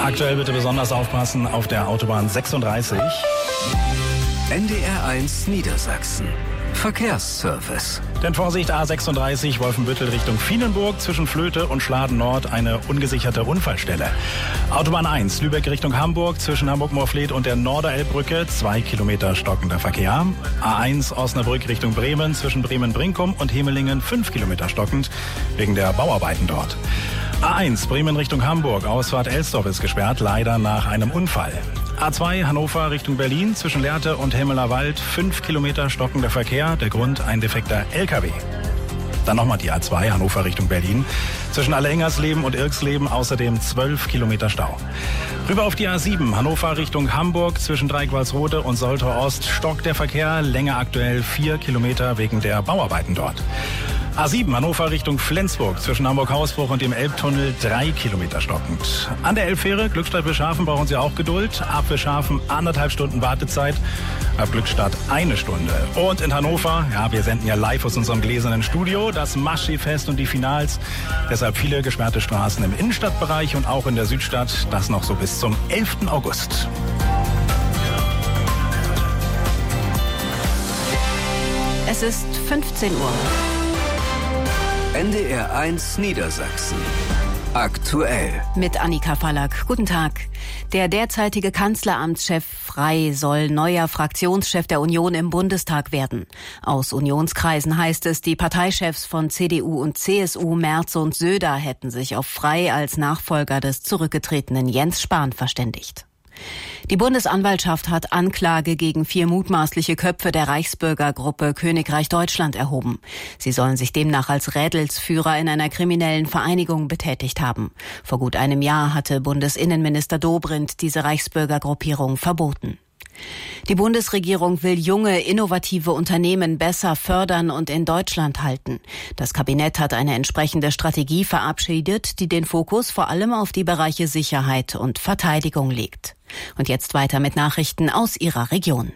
Aktuell bitte besonders aufpassen auf der Autobahn 36. NDR1 Niedersachsen. Verkehrsservice. Denn Vorsicht, A36 Wolfenbüttel Richtung Vienenburg, zwischen Flöte und Schladen Nord eine ungesicherte Unfallstelle. Autobahn 1 Lübeck Richtung Hamburg, zwischen Hamburg-Moorfleet und der Norderelbbrücke 2 Kilometer stockender Verkehr. A1 Osnabrück Richtung Bremen, zwischen Bremen-Brinkum und Hemelingen 5 Kilometer stockend, wegen der Bauarbeiten dort. A1 Bremen Richtung Hamburg, Ausfahrt Elsdorf ist gesperrt, leider nach einem Unfall. A2 Hannover Richtung Berlin, zwischen Lehrte und Hemmeler Wald 5 Kilometer stockender Verkehr, der Grund ein defekter LKW. Dann nochmal die A2 Hannover Richtung Berlin, zwischen Allehengersleben und Irksleben außerdem 12 Kilometer Stau. Rüber auf die A7 Hannover Richtung Hamburg, zwischen Dreikwalsrode und Soltau Ost stockt der Verkehr, Länge aktuell 4 Kilometer wegen der Bauarbeiten dort. A7 Hannover Richtung Flensburg, zwischen Hamburg-Hausbruch und dem Elbtunnel 3 Kilometer stockend. An der Elbfähre Glückstadt-Wilschafen brauchen Sie auch Geduld. Ab Wilschafen 1,5 Stunden Wartezeit, ab Glückstadt 1 Stunde. Und in Hannover, ja, wir senden ja live aus unserem gläsernen Studio, das Maschi-Fest und die Finals. Deshalb viele gesperrte Straßen im Innenstadtbereich und auch in der Südstadt. Das noch so bis zum 11. August. Es ist 15 Uhr. NDR1 Niedersachsen. Aktuell. Mit Annika Fallack. Guten Tag. Der derzeitige Kanzleramtschef Frey soll neuer Fraktionschef der Union im Bundestag werden. Aus Unionskreisen heißt es, die Parteichefs von CDU und CSU, Merz und Söder, hätten sich auf Frey als Nachfolger des zurückgetretenen Jens Spahn verständigt. Die Bundesanwaltschaft hat Anklage gegen 4 mutmaßliche Köpfe der Reichsbürgergruppe Königreich Deutschland erhoben. Sie sollen sich demnach als Rädelsführer in einer kriminellen Vereinigung betätigt haben. Vor gut einem Jahr hatte Bundesinnenminister Dobrindt diese Reichsbürgergruppierung verboten. Die Bundesregierung will junge, innovative Unternehmen besser fördern und in Deutschland halten. Das Kabinett hat eine entsprechende Strategie verabschiedet, die den Fokus vor allem auf die Bereiche Sicherheit und Verteidigung legt. Und jetzt weiter mit Nachrichten aus Ihrer Region.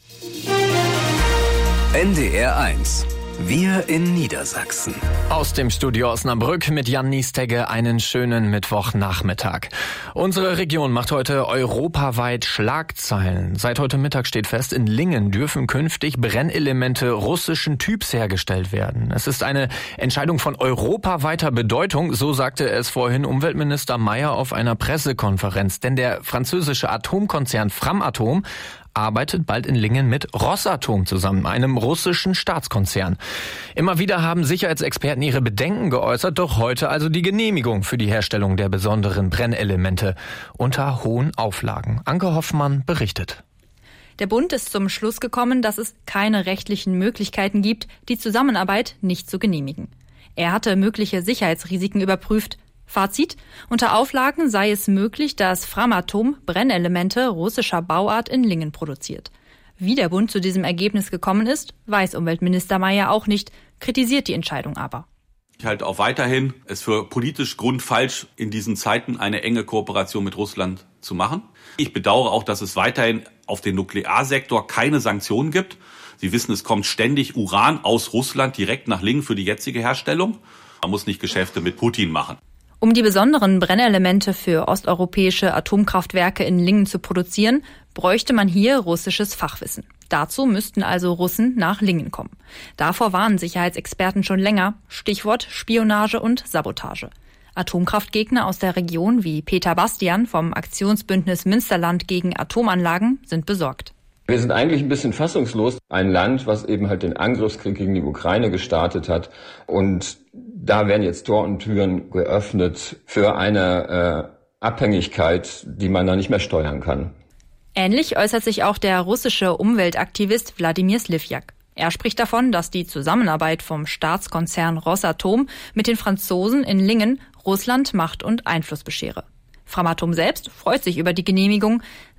NDR1. Wir in Niedersachsen. Aus dem Studio Osnabrück mit Jan Niestegge einen schönen Mittwochnachmittag. Unsere Region macht heute europaweit Schlagzeilen. Seit heute Mittag steht fest, in Lingen dürfen künftig Brennelemente russischen Typs hergestellt werden. Es ist eine Entscheidung von europaweiter Bedeutung, so sagte es vorhin Umweltminister Mayer auf einer Pressekonferenz. Denn der französische Atomkonzern Framatome arbeitet bald in Lingen mit Rosatom zusammen, einem russischen Staatskonzern. Immer wieder haben Sicherheitsexperten ihre Bedenken geäußert, doch heute also die Genehmigung für die Herstellung der besonderen Brennelemente unter hohen Auflagen. Anke Hoffmann berichtet. Der Bund ist zum Schluss gekommen, dass es keine rechtlichen Möglichkeiten gibt, die Zusammenarbeit nicht zu genehmigen. Er hatte mögliche Sicherheitsrisiken überprüft. Fazit: Unter Auflagen sei es möglich, dass Framatome Brennelemente russischer Bauart in Lingen produziert. Wie der Bund zu diesem Ergebnis gekommen ist, weiß Umweltminister Mayer auch nicht, kritisiert die Entscheidung aber. Ich halte auch weiterhin es für politisch grundfalsch, in diesen Zeiten eine enge Kooperation mit Russland zu machen. Ich bedauere auch, dass es weiterhin auf den Nuklearsektor keine Sanktionen gibt. Sie wissen, es kommt ständig Uran aus Russland direkt nach Lingen für die jetzige Herstellung. Man muss nicht Geschäfte mit Putin machen. Um die besonderen Brennelemente für osteuropäische Atomkraftwerke in Lingen zu produzieren, bräuchte man hier russisches Fachwissen. Dazu müssten also Russen nach Lingen kommen. Davor warnen Sicherheitsexperten schon länger. Stichwort Spionage und Sabotage. Atomkraftgegner aus der Region wie Peter Bastian vom Aktionsbündnis Münsterland gegen Atomanlagen sind besorgt. Wir sind eigentlich ein bisschen fassungslos. Ein Land, was eben halt den Angriffskrieg gegen die Ukraine gestartet hat. Und da werden jetzt Tor und Türen geöffnet für eine Abhängigkeit, die man da nicht mehr steuern kann. Ähnlich äußert sich auch der russische Umweltaktivist Wladimir Slivjak. Er spricht davon, dass die Zusammenarbeit vom Staatskonzern Rosatom mit den Franzosen in Lingen Russland Macht und Einfluss beschere. Framatome selbst freut sich über die Genehmigung.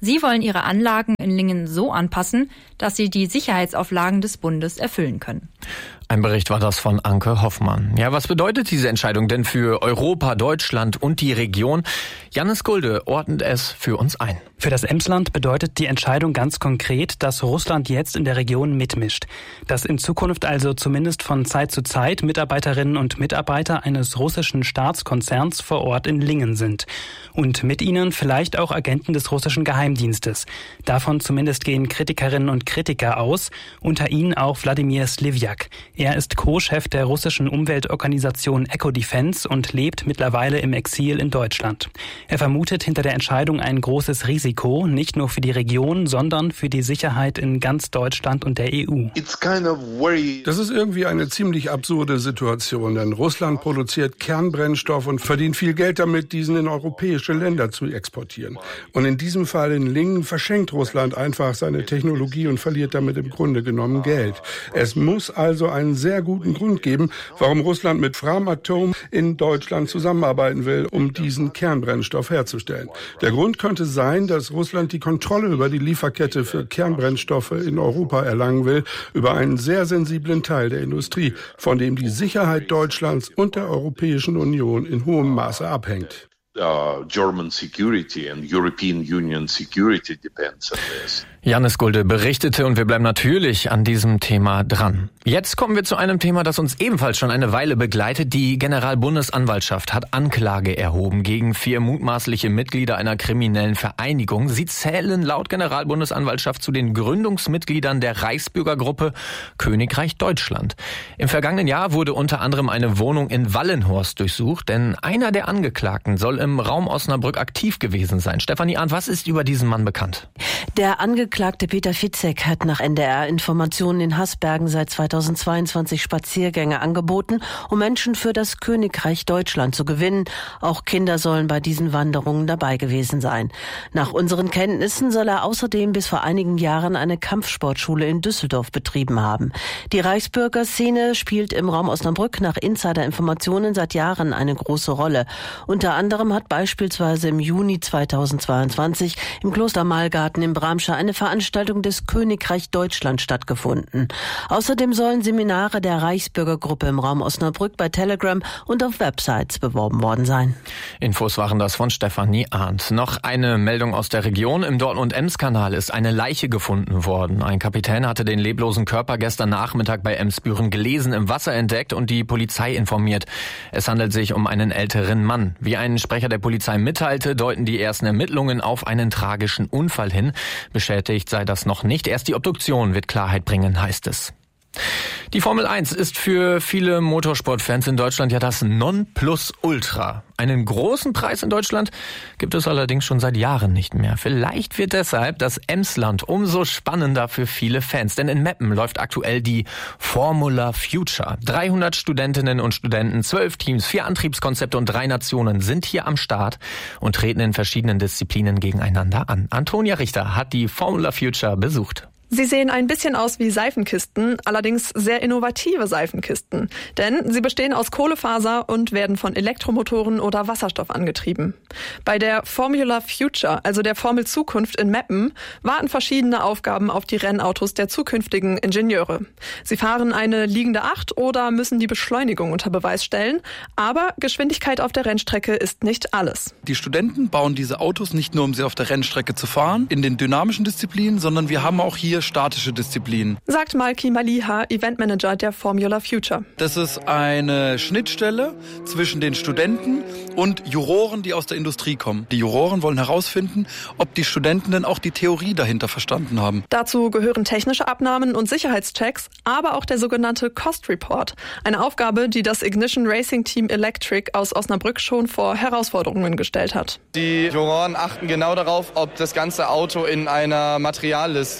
Sie wollen ihre Anlagen in Lingen so anpassen, dass sie die Sicherheitsauflagen des Bundes erfüllen können. Ein Bericht war das von Anke Hoffmann. Ja, was bedeutet diese Entscheidung denn für Europa, Deutschland und die Region? Jannis Gulde ordnet es für uns ein. Für das Emsland bedeutet die Entscheidung ganz konkret, dass Russland jetzt in der Region mitmischt. Dass in Zukunft also zumindest von Zeit zu Zeit Mitarbeiterinnen und Mitarbeiter eines russischen Staatskonzerns vor Ort in Lingen sind. Und mit ihnen vielleicht auch Agenten des russischen Geheimdienstes. Davon zumindest gehen Kritikerinnen und Kritiker aus, unter ihnen auch Wladimir Slivjak. Er ist Co-Chef der russischen Umweltorganisation Ecodefense und lebt mittlerweile im Exil in Deutschland. Er vermutet hinter der Entscheidung ein großes Risiko, nicht nur für die Region, sondern für die Sicherheit in ganz Deutschland und der EU. Das ist irgendwie eine ziemlich absurde Situation, denn Russland produziert Kernbrennstoff und verdient viel Geld damit, diesen in europäische Länder zu exportieren. Und in diesem Fall in Lingen verschenkt Russland einfach seine Technologie und verliert damit im Grunde genommen Geld. Es muss also einen sehr guten Grund geben, warum Russland mit Framatome in Deutschland zusammenarbeiten will, um diesen Kernbrennstoff herzustellen. Der Grund könnte sein, dass Russland die Kontrolle über die Lieferkette für Kernbrennstoffe in Europa erlangen will, über einen sehr sensiblen Teil der Industrie, von dem die Sicherheit Deutschlands und der Europäischen Union in hohem Maße abhängt. German security and European Union security depends on this. Jannis Gulde berichtete und wir bleiben natürlich an diesem Thema dran. Jetzt kommen wir zu einem Thema, das uns ebenfalls schon eine Weile begleitet. Die Generalbundesanwaltschaft hat Anklage erhoben gegen 4 mutmaßliche Mitglieder einer kriminellen Vereinigung. Sie zählen laut Generalbundesanwaltschaft zu den Gründungsmitgliedern der Reichsbürgergruppe Königreich Deutschland. Im vergangenen Jahr wurde unter anderem eine Wohnung in Wallenhorst durchsucht, denn einer der Angeklagten soll im Raum Osnabrück aktiv gewesen sein. Stefanie Arndt, was ist über diesen Mann bekannt? Der Angeklagte Peter Fitzek hat nach NDR-Informationen in Hasbergen seit 2022 Spaziergänge angeboten, um Menschen für das Königreich Deutschland zu gewinnen. Auch Kinder sollen bei diesen Wanderungen dabei gewesen sein. Nach unseren Kenntnissen soll er außerdem bis vor einigen Jahren eine Kampfsportschule in Düsseldorf betrieben haben. Die Reichsbürgerszene spielt im Raum Osnabrück nach Insider-Informationen seit Jahren eine große Rolle. Unter anderem hat beispielsweise im Juni 2022 im Kloster Malgarten in Bramsche eine Veranstaltung des Königreich Deutschland stattgefunden. Außerdem sollen Seminare der Reichsbürgergruppe im Raum Osnabrück bei Telegram und auf Websites beworben worden sein. Infos waren das von Stefanie Arndt. Noch eine Meldung aus der Region. Im Dortmund-Ems-Kanal ist eine Leiche gefunden worden. Ein Kapitän hatte den leblosen Körper gestern Nachmittag bei Emsbüren gelesen im Wasser entdeckt und die Polizei informiert. Es handelt sich um einen älteren Mann. Wie ein Sprecher der Polizei mitteilte, deuten die ersten Ermittlungen auf einen tragischen Unfall hin. Bestätigt sei das noch nicht. Erst die Obduktion wird Klarheit bringen, heißt es. Die Formel 1 ist für viele Motorsportfans in Deutschland ja das Nonplusultra. Einen großen Preis in Deutschland gibt es allerdings schon seit Jahren nicht mehr. Vielleicht wird deshalb das Emsland umso spannender für viele Fans. Denn in Meppen läuft aktuell die Formula Future. 300 Studentinnen und Studenten, 12 Teams, 4 Antriebskonzepte und 3 Nationen sind hier am Start und treten in verschiedenen Disziplinen gegeneinander an. Antonia Richter hat die Formula Future besucht. Sie sehen ein bisschen aus wie Seifenkisten, allerdings sehr innovative Seifenkisten. Denn sie bestehen aus Kohlefaser und werden von Elektromotoren oder Wasserstoff angetrieben. Bei der Formula Future, also der Formel Zukunft in Meppen, warten verschiedene Aufgaben auf die Rennautos der zukünftigen Ingenieure. Sie fahren eine liegende Acht oder müssen die Beschleunigung unter Beweis stellen. Aber Geschwindigkeit auf der Rennstrecke ist nicht alles. Die Studenten bauen diese Autos nicht nur, um sie auf der Rennstrecke zu fahren, in den dynamischen Disziplinen, sondern wir haben auch hier statische Disziplinen. Sagt Malki Maliha, Eventmanager der Formula Future. Das ist eine Schnittstelle zwischen den Studenten und Juroren, die aus der Industrie kommen. Die Juroren wollen herausfinden, ob die Studenten denn auch die Theorie dahinter verstanden haben. Dazu gehören technische Abnahmen und Sicherheitschecks, aber auch der sogenannte Cost Report. Eine Aufgabe, die das Ignition Racing Team Electric aus Osnabrück schon vor Herausforderungen gestellt hat. Die Juroren achten genau darauf, ob das ganze Auto in einer Materialliste eingetragen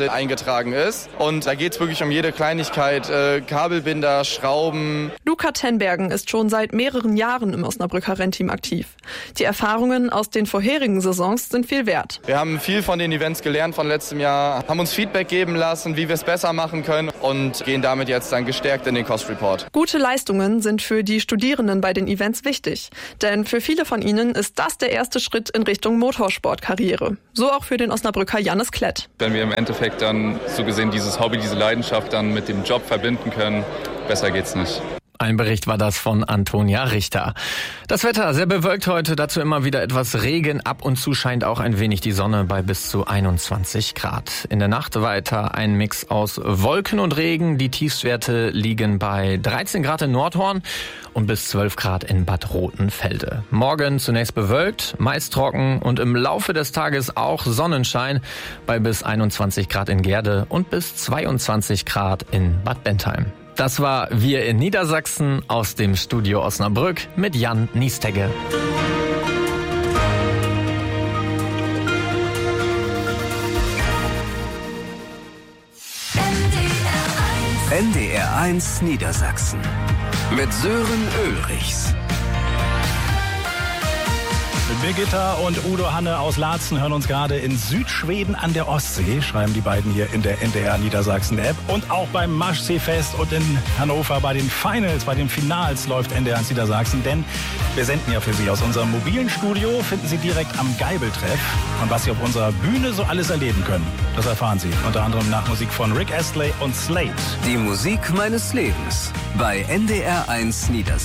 eingetragen ist. Und da geht es wirklich um jede Kleinigkeit, Kabelbinder, Schrauben. Luca Tenbergen ist schon seit mehreren Jahren im Osnabrücker Rennteam aktiv. Die Erfahrungen aus den vorherigen Saisons sind viel wert. Wir haben viel von den Events gelernt von letztem Jahr, haben uns Feedback geben lassen, wie wir es besser machen können und gehen damit jetzt dann gestärkt in den Cost Report. Gute Leistungen sind für die Studierenden bei den Events wichtig. Denn für viele von ihnen ist das der erste Schritt in Richtung Motorsportkarriere. So auch für den Osnabrücker Jannis Klett. Wenn wir im Endeffekt dann so gesehen dieses Hobby, diese Leidenschaft dann mit dem Job verbinden können, besser geht's nicht. Ein Bericht war das von Antonia Richter. Das Wetter sehr bewölkt heute, dazu immer wieder etwas Regen. Ab und zu scheint auch ein wenig die Sonne bei bis zu 21 Grad. In der Nacht weiter ein Mix aus Wolken und Regen. Die Tiefstwerte liegen bei 13 Grad in Nordhorn und bis 12 Grad in Bad Rotenfelde. Morgen zunächst bewölkt, meist trocken und im Laufe des Tages auch Sonnenschein bei bis 21 Grad in Gerde und bis 22 Grad in Bad Bentheim. Das war Wir in Niedersachsen aus dem Studio Osnabrück mit Jan Niestegge. NDR 1 Niedersachsen mit Sören Ulrichs. Birgitta und Udo Hanne aus Laatzen hören uns gerade in Südschweden an der Ostsee, schreiben die beiden hier in der NDR Niedersachsen App. Und auch beim Maschseefest und in Hannover bei den Finals, bei den Finals läuft NDR 1 Niedersachsen, denn wir senden ja für Sie aus unserem mobilen Studio, finden Sie direkt am Geibeltreff. Und was Sie auf unserer Bühne so alles erleben können, das erfahren Sie unter anderem nach Musik von Rick Astley und Slade. Die Musik meines Lebens bei NDR 1 Niedersachsen.